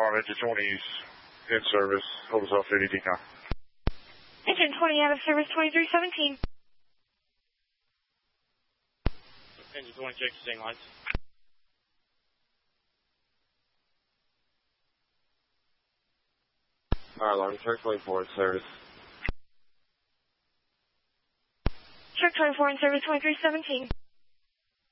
on engine 20's in service. Hold us off 80 decon. Engine 20 out of service 2317. Engine 20, check the same lights. Alright, Alarm, Truck 24 in service. Truck 24 in service 2317.